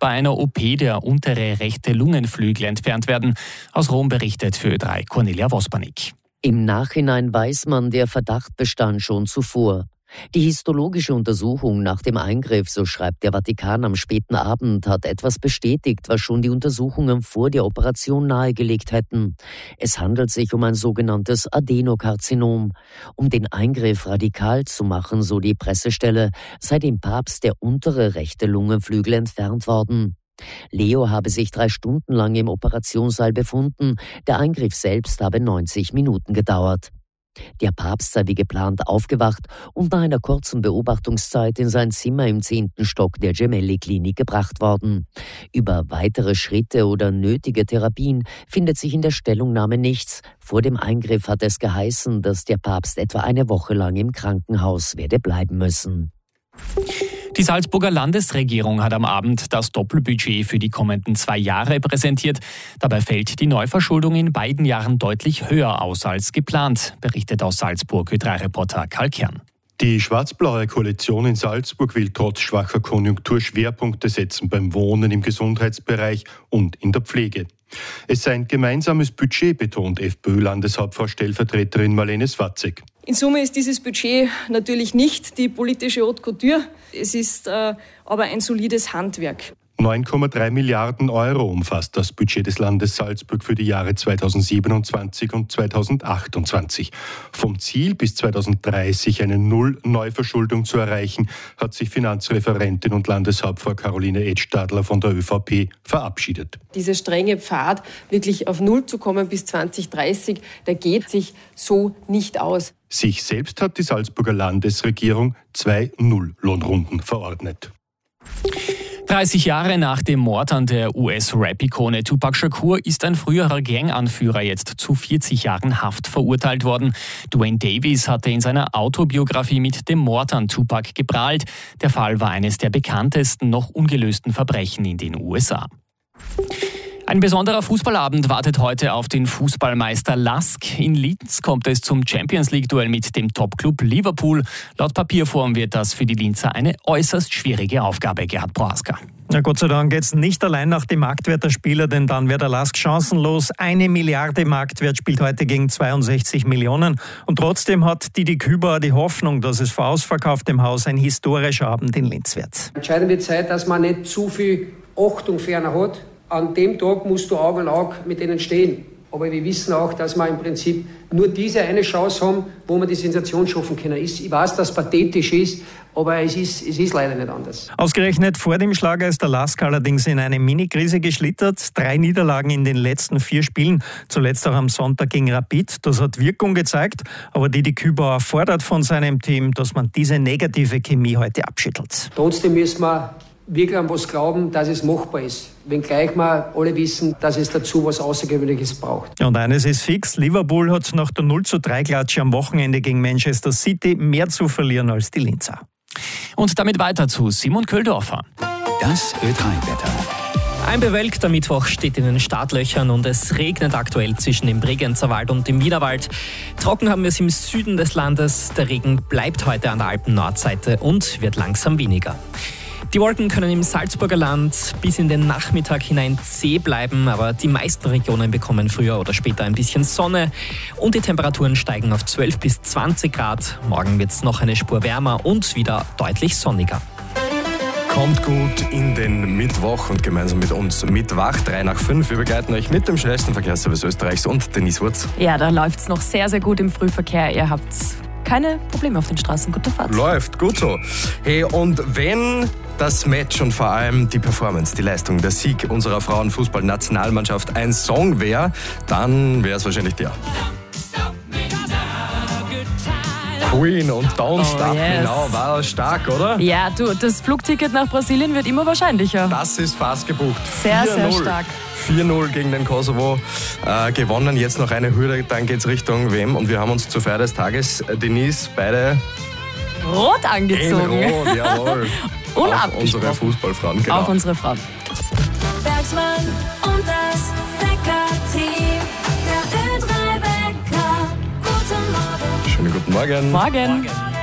bei einer OP der untere rechte Lungenflügel entfernt werden. Aus Rom berichtet für Ö3 Cornelia Vospanik. Im Nachhinein weiß man, der Verdacht bestand schon zuvor. Die histologische Untersuchung nach dem Eingriff, so schreibt der Vatikan am späten Abend, hat etwas bestätigt, was schon die Untersuchungen vor der Operation nahegelegt hätten. Es handelt sich um ein sogenanntes Adenokarzinom. Um den Eingriff radikal zu machen, so die Pressestelle, sei dem Papst der untere rechte Lungenflügel entfernt worden. Leo habe sich 3 Stunden lang im Operationssaal befunden. Der Eingriff selbst habe 90 Minuten gedauert. Der Papst sei wie geplant aufgewacht und nach einer kurzen Beobachtungszeit in sein Zimmer im 10. Stock der Gemelli-Klinik gebracht worden. Über weitere Schritte oder nötige Therapien findet sich in der Stellungnahme nichts. Vor dem Eingriff hat es geheißen, dass der Papst etwa eine Woche lang im Krankenhaus werde bleiben müssen. Die Salzburger Landesregierung hat am Abend das Doppelbudget für die kommenden 2 Jahre präsentiert. Dabei fällt die Neuverschuldung in beiden Jahren deutlich höher aus als geplant, berichtet aus Salzburg Ö3-Reporter Karl Kern. Die schwarz-blaue Koalition in Salzburg will trotz schwacher Konjunktur Schwerpunkte setzen beim Wohnen, im Gesundheitsbereich und in der Pflege. Es sei ein gemeinsames Budget, betont FPÖ-Landeshauptfrau Stellvertreterin Marlene Swatzek. In Summe ist dieses Budget natürlich nicht die politische Haute Couture, es ist aber ein solides Handwerk. 9,3 Milliarden Euro umfasst das Budget des Landes Salzburg für die Jahre 2027 und 2028. Vom Ziel, bis 2030 eine Null-Neuverschuldung zu erreichen, hat sich Finanzreferentin und Landeshauptfrau Caroline Edstadler von der ÖVP verabschiedet. Dieser strenge Pfad, wirklich auf Null zu kommen bis 2030, der geht sich so nicht aus. Sich selbst hat die Salzburger Landesregierung 2 Null-Lohnrunden verordnet. 30 Jahre nach dem Mord an der US-Rap-Ikone Tupac Shakur ist ein früherer Gang-Anführer jetzt zu 40 Jahren Haft verurteilt worden. Duane Davis hatte in seiner Autobiografie mit dem Mord an Tupac geprahlt. Der Fall war eines der bekanntesten noch ungelösten Verbrechen in den USA. Ein besonderer Fußballabend wartet heute auf den Fußballmeister LASK. In Linz kommt es zum Champions-League-Duell mit dem Top-Club Liverpool. Laut Papierform wird das für die Linzer eine äußerst schwierige Aufgabe, Gerhard Prohaska. Na Gott sei Dank geht's nicht allein nach dem Marktwert der Spieler, denn dann wäre der LASK chancenlos. 1 Milliarde Marktwert spielt heute gegen 62 Millionen. Und trotzdem hat Didi Kübauer die Hoffnung, dass es vor ausverkauftem Haus ein historischer Abend in Linz wird. Entscheidende Zeit, dass man nicht zu viel Achtung für einen hat. An dem Tag musst du Auge in Auge mit denen stehen. Aber wir wissen auch, dass wir im Prinzip nur diese eine Chance haben, wo wir die Sensation schaffen können. Ich weiß, dass es pathetisch ist, aber es ist leider nicht anders. Ausgerechnet vor dem Schlager ist der LASK allerdings in eine Mini-Krise geschlittert. 3 Niederlagen in den letzten 4 Spielen, zuletzt auch am Sonntag gegen Rapid. Das hat Wirkung gezeigt, aber Didi Kübauer fordert von seinem Team, dass man diese negative Chemie heute abschüttelt. Trotzdem müssen wir wirklich an was glauben, dass es machbar ist. Wenngleich wir alle wissen, dass es dazu was Außergewöhnliches braucht. Und eines ist fix, Liverpool hat nach der 0:3-Klatsche am Wochenende gegen Manchester City mehr zu verlieren als die Linzer. Und damit weiter zu Simon Köhldorfer. Das Ö3-Wetter. Ein bewölkter Mittwoch steht in den Startlöchern und es regnet aktuell zwischen dem Bregenzer Wald und dem Wienerwald. Trocken haben wir es im Süden des Landes. Der Regen bleibt heute an der Alpen-Nordseite und wird langsam weniger. Die Wolken können im Salzburger Land bis in den Nachmittag hinein zäh bleiben, aber die meisten Regionen bekommen früher oder später ein bisschen Sonne und die Temperaturen steigen auf 12 bis 20 Grad. Morgen wird es noch eine Spur wärmer und wieder deutlich sonniger. Kommt gut in den Mittwoch und gemeinsam mit uns Mittwoch 3 nach 5. Wir begleiten euch mit dem schnellsten Verkehrsservice Österreichs und Denise Wurz. Ja, da läuft es noch sehr, sehr gut im Frühverkehr. Ihr habt keine Probleme auf den Straßen. Gute Fahrt. Läuft, gut so. Hey, und wenn das Match und vor allem die Performance, die Leistung, der Sieg unserer Frauenfußball-Nationalmannschaft ein Song wäre, dann wäre es wahrscheinlich der. Queen und Don't Stop Me Now war stark, oder? Ja, du, das Flugticket nach Brasilien wird immer wahrscheinlicher. Das ist fast gebucht. Sehr, sehr stark. 4-0 gegen den Kosovo gewonnen. Jetzt noch eine Hürde, dann geht's Richtung WM. Und wir haben uns zur Feier des Tages, Denise, beide rot angezogen. In Rot, jawohl. Auf unsere Fußballfrauen, genau. Auf unsere Frauen. Bergsmann und das Wecker-Team. Der Ö3-Wecker. Guten Morgen. Schönen guten Morgen. Morgen.